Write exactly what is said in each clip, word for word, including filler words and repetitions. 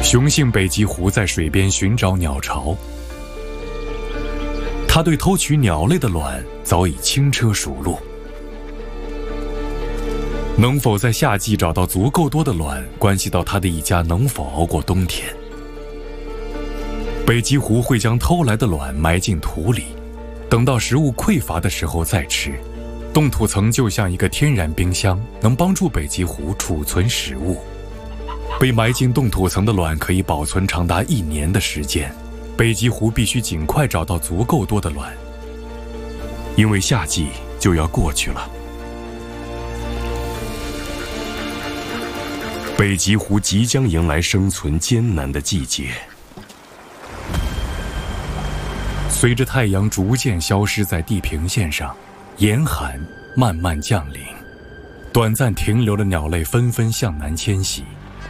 雄性北极狐在水边寻找鸟巢，它对偷取鸟类的卵早已轻车熟路。能否在夏季找到足够多的卵，关系到它的一家能否熬过冬天。北极狐会将偷来的卵埋进土里，等到食物匮乏的时候再吃。冻土层就像一个天然冰箱，能帮助北极狐储存食物。被埋进冻土层的卵可以保存长达一年的时间，北极狐必须尽快找到足够多的卵，因为夏季就要过去了。 北极狐即将迎来生存艰难的季节。 随着太阳逐渐消失在地平线上，严寒慢慢降临，短暂停留的鸟类纷纷向南迁徙。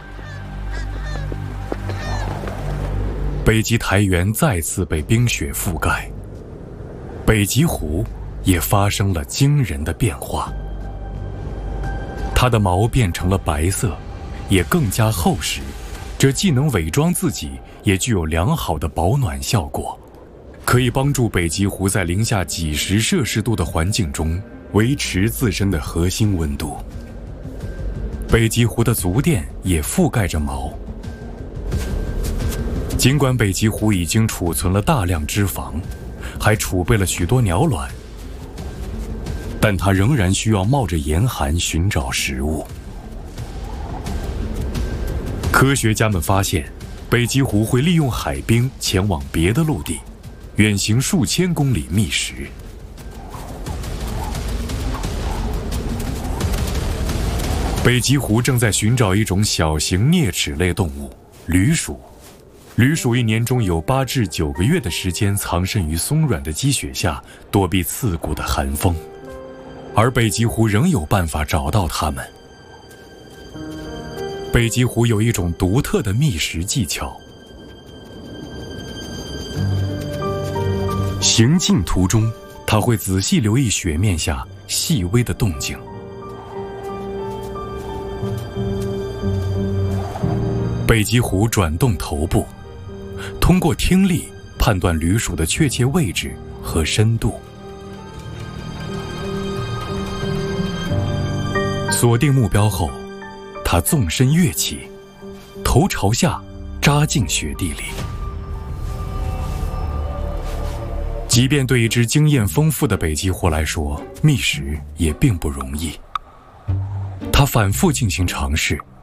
北极苔原再次被冰雪覆盖，北极狐也发生了惊人的变化。它的毛变成了白色，也更加厚实，这既能伪装自己，也具有良好的保暖效果，可以帮助北极狐在零下几十摄氏度的环境中维持自身的核心温度。北极狐的足垫也覆盖着毛。尽管北极狐已经储存了大量脂肪，还储备了许多鸟卵，但它仍然需要冒着严寒寻找食物。科学家们发现，北极狐会利用海冰前往别的陆地，远行数千公里觅食。北极狐正在寻找一种小型啮齿类动物——旅鼠。旅鼠一年中有八至九个月的时间藏身于松软的积雪下，躲避刺骨的寒风，而北极狐仍有办法找到它们。北极狐有一种独特的觅食技巧。行进途中，它会仔细留意雪面下细微的动静。北极狐转动头部，通过听力判断旅鼠的确切位置和深度。锁定目标后，它纵身跃起，头朝下扎进雪地里。即便对一只经验丰富的北极狐来说，觅食也并不容易。它反复进行尝试，